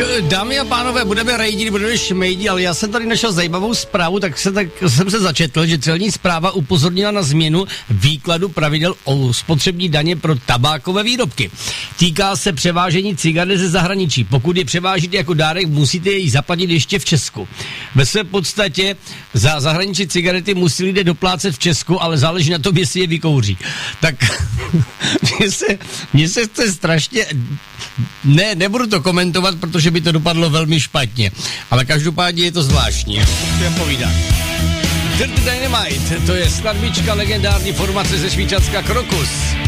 dámy a pánové, budeme rejdit, budeme šmejdit, ale já jsem tady našel zajímavou zprávu, tak jsem se začetl, že celní správa upozornila na změnu výkladu pravidel o spotřební daně pro tabákové výrobky. Týká se převážení cigaret ze zahraničí. Pokud je převážíte jako dárek, musíte jej zaplatit ještě v Česku. Ve své podstatě za zahraniční cigarety musí lidé doplácet v Česku, ale záleží na tom, jestli je vykouří. Tak mně se chce strašně... Nebudu to komentovat, protože by to dopadlo velmi špatně. Ale každopádně je to zvláštní. Musím povídat. Dirty Dynamite, to je skladbička legendární formace ze Švýcarska Krokus.